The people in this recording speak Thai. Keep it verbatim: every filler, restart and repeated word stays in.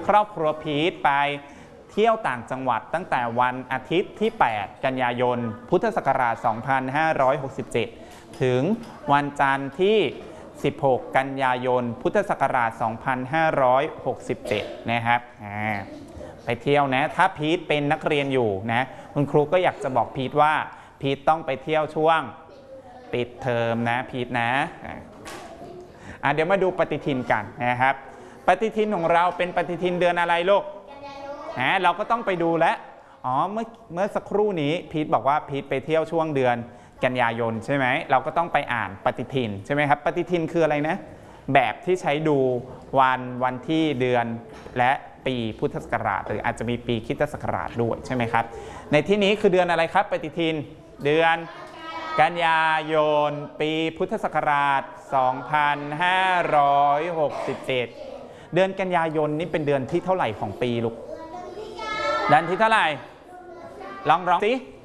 ครอบครัวพีทไปเที่ยวต่างจังหวัดตั้งแต่วันอาทิตย์ที่ แปด กันยายน พุทธศักราช สองพันห้าร้อยหกสิบเจ็ด ถึงวันจันทร์ที่ สิบหก กันยายน พุทธศักราช สองพันห้าร้อยหกสิบเจ็ด นะครับไปเที่ยวนะถ้าพีทเป็นนักเรียนอยู่นะคุณครูก็อยากจะบอกพีทว่าพีทต้องไปเที่ยวช่วงปิดเทอมนะพีทนะอ่ะเดี๋ยวมาดูปฏิทินกันนะครับปฏิทินของเราเป็นปฏิทินเดือนอะไรลูกนะเราก็ต้องไปดูแล้วอ๋อเมื่อเมื่อสักครู่นี้พีทบอกว่าพีทไปเที่ยวช่วงเดือนกันยายนใช่ไหมเราก็ต้องไปอ่านปฏิทินใช่ไหมครับปฏิทินคืออะไรนะแบบที่ใช้ดูวันวันที่เดือนและปีพุทธศักราชหรืออาจจะมีปีคริสตศักราชด้วยใช่ไหมครับในที่นี้คือเดือนอะไรครับปฏิทินเดือนกันยายนปีพุทธศักราช สองพันห้าร้อยหกสิบเจ็ด เดือนกันยายนนี่เป็นเดือนที่เท่าไหร่ของปีลูกเดือนที่เท่าไหร่ลองร้องสิ